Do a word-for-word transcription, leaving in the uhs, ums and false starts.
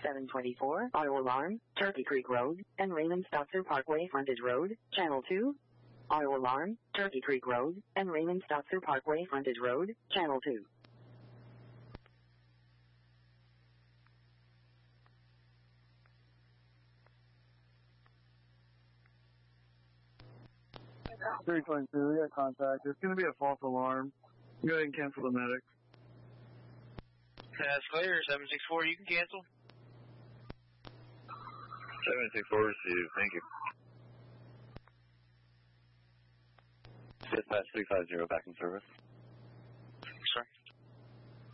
seven twenty-four, auto alarm, Turkey Creek Road, and Raymond Stotzer Parkway Frontage Road, Channel two. Auto alarm, Turkey Creek Road, and Raymond Stotzer Parkway Frontage Road, Channel two. three twenty-two, we got contact. It's going to be a false alarm. Go ahead and cancel the medic. That's clear. seven six four, you can cancel. seven six four, receive. Thank you. Dispatch three five zero, back in service.